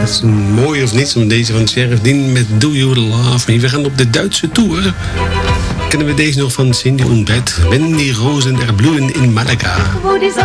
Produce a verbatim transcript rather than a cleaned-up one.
is mooi of niet, om deze van Sheriff Dean met Do You Love Me. We gaan op de Duitse tour. Kennen we deze nog van Cindy und Bert? Wenn die Rosen erbloeien in Malaga.